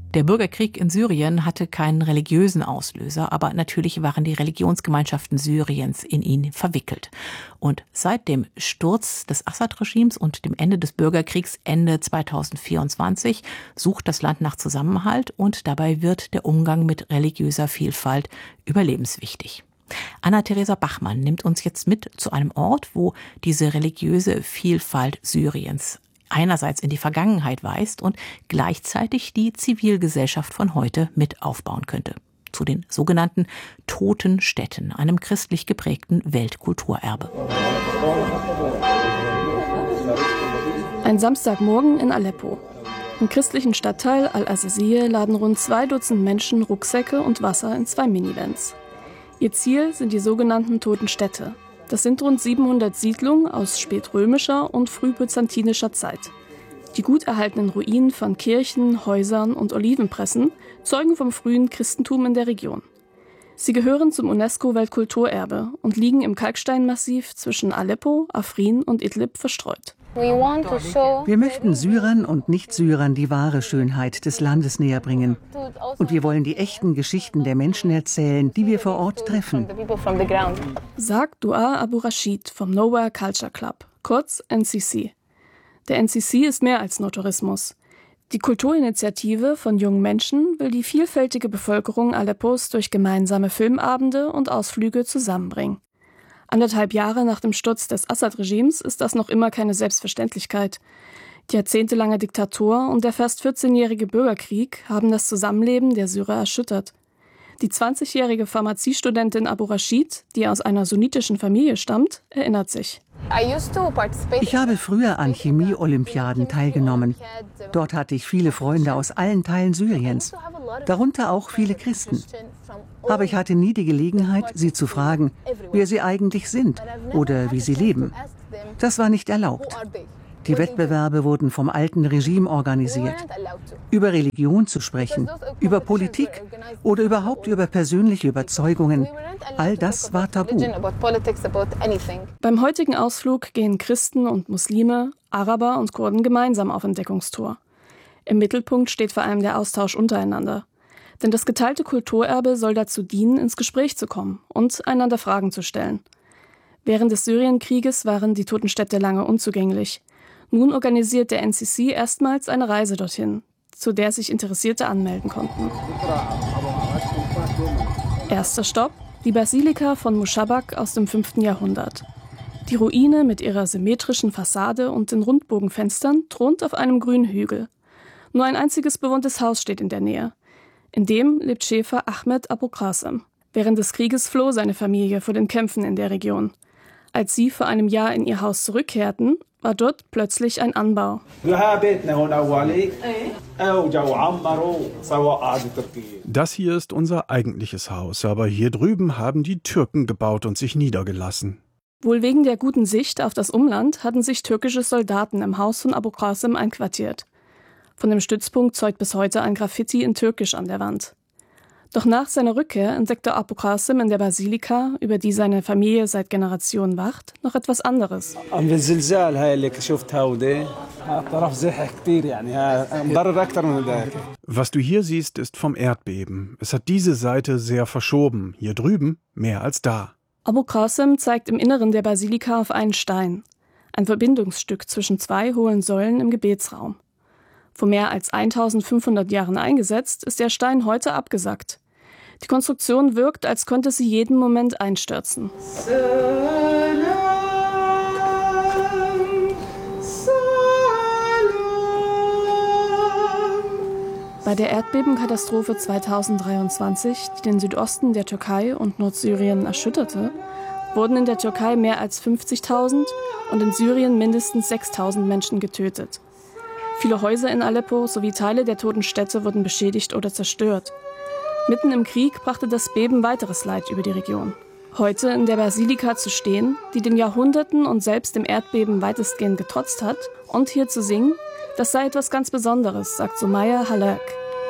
Der Bürgerkrieg in Syrien hatte keinen religiösen Auslöser, aber natürlich waren die Religionsgemeinschaften Syriens in ihn verwickelt. Und seit dem Sturz des Assad-Regimes und dem Ende des Bürgerkriegs Ende 2024 sucht das Land nach Zusammenhalt und dabei wird der Umgang mit religiöser Vielfalt überlebenswichtig. Anna-Theresa Bachmann nimmt uns jetzt mit zu einem Ort, wo diese religiöse Vielfalt Syriens einerseits in die Vergangenheit weist und gleichzeitig die Zivilgesellschaft von heute mit aufbauen könnte. Zu den sogenannten Toten Städten, einem christlich geprägten Weltkulturerbe. Ein Samstagmorgen in Aleppo. Im christlichen Stadtteil Al-Aziziyeh laden rund 2 Dutzend Menschen Rucksäcke und Wasser in 2 Minivans. Ihr Ziel sind die sogenannten Toten Städte. Das sind rund 700 Siedlungen aus spätrömischer und frühbyzantinischer Zeit. Die gut erhaltenen Ruinen von Kirchen, Häusern und Olivenpressen zeugen vom frühen Christentum in der Region. Sie gehören zum UNESCO-Weltkulturerbe und liegen im Kalksteinmassiv zwischen Aleppo, Afrin und Idlib verstreut. Wir möchten Syrern und Nicht-Syrern die wahre Schönheit des Landes näherbringen. Und wir wollen die echten Geschichten der Menschen erzählen, die wir vor Ort treffen. Sagt Dua Abu Rashid vom Nowhere Culture Club, kurz NCC. Der NCC ist mehr als nur Tourismus. Die Kulturinitiative von jungen Menschen will die vielfältige Bevölkerung Aleppos durch gemeinsame Filmabende und Ausflüge zusammenbringen. 1,5 Jahre nach dem Sturz des Assad-Regimes ist das noch immer keine Selbstverständlichkeit. Die jahrzehntelange Diktatur und der fast 14-jährige Bürgerkrieg haben das Zusammenleben der Syrer erschüttert. Die 20-jährige Pharmaziestudentin Abu Rashid, die aus einer sunnitischen Familie stammt, erinnert sich. Ich habe früher an Chemie-Olympiaden teilgenommen. Dort hatte ich viele Freunde aus allen Teilen Syriens, darunter auch viele Christen. Aber ich hatte nie die Gelegenheit, sie zu fragen, wer sie eigentlich sind oder wie sie leben. Das war nicht erlaubt. Die Wettbewerbe wurden vom alten Regime organisiert. Über Religion zu sprechen, über Politik oder überhaupt über persönliche Überzeugungen, all das war tabu. Beim heutigen Ausflug gehen Christen und Muslime, Araber und Kurden gemeinsam auf Entdeckungstour. Im Mittelpunkt steht vor allem der Austausch untereinander. Denn das geteilte Kulturerbe soll dazu dienen, ins Gespräch zu kommen und einander Fragen zu stellen. Während des Syrienkrieges waren die Toten Städte lange unzugänglich. Nun organisiert der NCC erstmals eine Reise dorthin, zu der sich Interessierte anmelden konnten. Erster Stopp: die Basilika von Mushabak aus dem 5. Jahrhundert. Die Ruine mit ihrer symmetrischen Fassade und den Rundbogenfenstern thront auf einem grünen Hügel. Nur ein einziges bewohntes Haus steht in der Nähe. In dem lebt Schäfer Ahmed Abu Qasim. Während des Krieges floh seine Familie vor den Kämpfen in der Region. Als sie vor einem Jahr in ihr Haus zurückkehrten, war dort plötzlich ein Anbau. Das hier ist unser eigentliches Haus, aber hier drüben haben die Türken gebaut und sich niedergelassen. Wohl wegen der guten Sicht auf das Umland hatten sich türkische Soldaten im Haus von Abu Qasim einquartiert. Von dem Stützpunkt zeugt bis heute ein Graffiti in Türkisch an der Wand. Doch nach seiner Rückkehr entdeckte Abu Qasim in der Basilika, über die seine Familie seit Generationen wacht, noch etwas anderes. Was du hier siehst, ist vom Erdbeben. Es hat diese Seite sehr verschoben, hier drüben mehr als da. Abu Qasim zeigt im Inneren der Basilika auf einen Stein, ein Verbindungsstück zwischen 2 hohlen Säulen im Gebetsraum. Vor mehr als 1500 Jahren eingesetzt, ist der Stein heute abgesackt. Die Konstruktion wirkt, als könnte sie jeden Moment einstürzen. Bei der Erdbebenkatastrophe 2023, die den Südosten der Türkei und Nordsyrien erschütterte, wurden in der Türkei mehr als 50.000 und in Syrien mindestens 6.000 Menschen getötet. Viele Häuser in Aleppo sowie Teile der Toten Städte wurden beschädigt oder zerstört. Mitten im Krieg brachte das Beben weiteres Leid über die Region. Heute in der Basilika zu stehen, die den Jahrhunderten und selbst dem Erdbeben weitestgehend getrotzt hat, und hier zu singen, das sei etwas ganz Besonderes, sagt Sumaya Halak.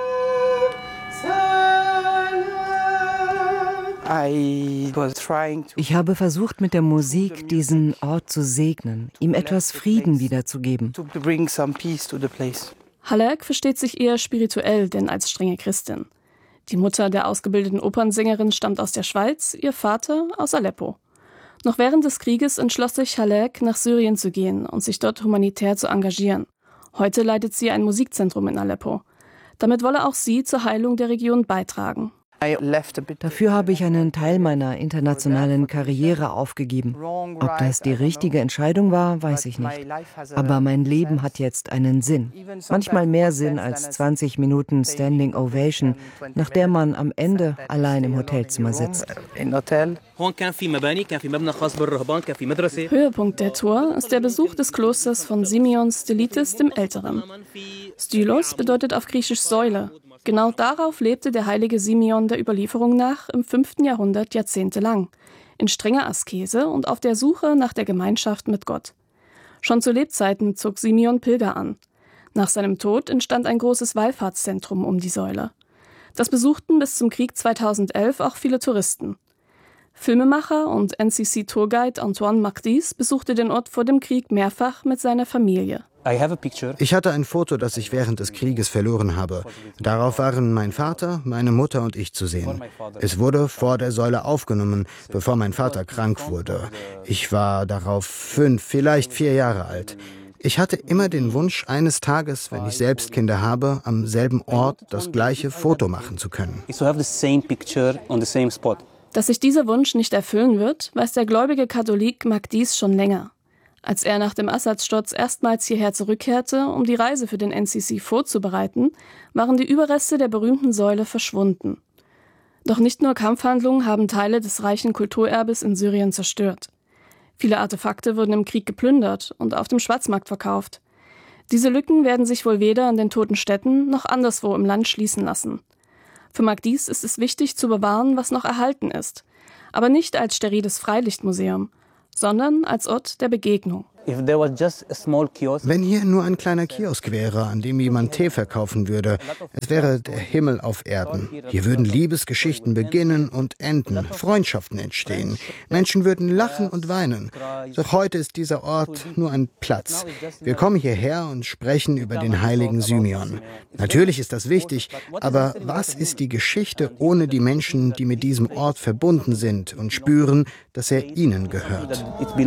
Ich habe versucht, mit der Musik diesen Ort zu segnen, ihm etwas Frieden wiederzugeben. Halek versteht sich eher spirituell denn als strenge Christin. Die Mutter der ausgebildeten Opernsängerin stammt aus der Schweiz, ihr Vater aus Aleppo. Noch während des Krieges entschloss sich Halek, nach Syrien zu gehen und sich dort humanitär zu engagieren. Heute leitet sie ein Musikzentrum in Aleppo. Damit wolle auch sie zur Heilung der Region beitragen. Dafür habe ich einen Teil meiner internationalen Karriere aufgegeben. Ob das die richtige Entscheidung war, weiß ich nicht. Aber mein Leben hat jetzt einen Sinn. Manchmal mehr Sinn als 20 Minuten Standing Ovation, nach der man am Ende allein im Hotelzimmer sitzt. Höhepunkt der Tour ist der Besuch des Klosters von Simeon Stylites dem Älteren. Stylos bedeutet auf Griechisch Säule. Genau darauf lebte der heilige Simeon der Überlieferung nach im 5. Jahrhundert jahrzehntelang, in strenger Askese und auf der Suche nach der Gemeinschaft mit Gott. Schon zu Lebzeiten zog Simeon Pilger an. Nach seinem Tod entstand ein großes Wallfahrtszentrum um die Säule. Das besuchten bis zum Krieg 2011 auch viele Touristen. Filmemacher und NCC-Tourguide Antoine Macdis besuchte den Ort vor dem Krieg mehrfach mit seiner Familie. Ich hatte ein Foto, das ich während des Krieges verloren habe. Darauf waren mein Vater, meine Mutter und ich zu sehen. Es wurde vor der Säule aufgenommen, bevor mein Vater krank wurde. Ich war darauf 5, vielleicht 4 Jahre alt. Ich hatte immer den Wunsch, eines Tages, wenn ich selbst Kinder habe, am selben Ort das gleiche Foto machen zu können. Dass sich dieser Wunsch nicht erfüllen wird, weiß der gläubige Katholik Macdis schon länger. Als er nach dem Assad-Sturz erstmals hierher zurückkehrte, um die Reise für den NCC vorzubereiten, waren die Überreste der berühmten Säule verschwunden. Doch nicht nur Kampfhandlungen haben Teile des reichen Kulturerbes in Syrien zerstört. Viele Artefakte wurden im Krieg geplündert und auf dem Schwarzmarkt verkauft. Diese Lücken werden sich wohl weder an den toten Städten noch anderswo im Land schließen lassen. Für Macdis ist es wichtig zu bewahren, was noch erhalten ist, aber nicht als steriles Freilichtmuseum, sondern als Ort der Begegnung. Wenn hier nur ein kleiner Kiosk wäre, an dem jemand Tee verkaufen würde, es wäre der Himmel auf Erden. Hier würden Liebesgeschichten beginnen und enden, Freundschaften entstehen. Menschen würden lachen und weinen. Doch heute ist dieser Ort nur ein Platz. Wir kommen hierher und sprechen über den heiligen Simeon. Natürlich ist das wichtig, aber was ist die Geschichte ohne die Menschen, die mit diesem Ort verbunden sind und spüren, dass er ihnen gehört?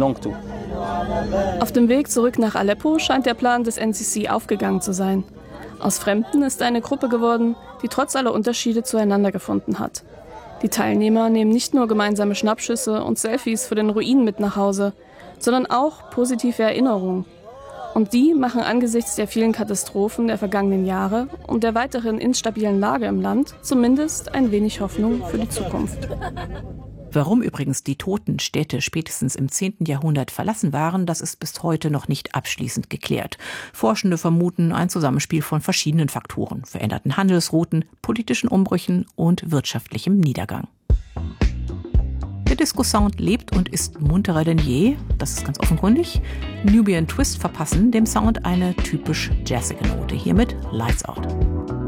Auf dem Weg zurück nach Aleppo scheint der Plan des NCC aufgegangen zu sein. Aus Fremden ist eine Gruppe geworden, die trotz aller Unterschiede zueinander gefunden hat. Die Teilnehmer nehmen nicht nur gemeinsame Schnappschüsse und Selfies für den Ruin mit nach Hause, sondern auch positive Erinnerungen. Und die machen angesichts der vielen Katastrophen der vergangenen Jahre und der weiteren instabilen Lage im Land zumindest ein wenig Hoffnung für die Zukunft. Warum übrigens die toten Städte spätestens im 10. Jahrhundert verlassen waren, das ist bis heute noch nicht abschließend geklärt. Forschende vermuten ein Zusammenspiel von verschiedenen Faktoren, veränderten Handelsrouten, politischen Umbrüchen und wirtschaftlichem Niedergang. Der Disco-Sound lebt und ist munterer denn je, das ist ganz offenkundig. Nubian Twist verpassen dem Sound eine typisch jazzige Note, hier mit Lights Out.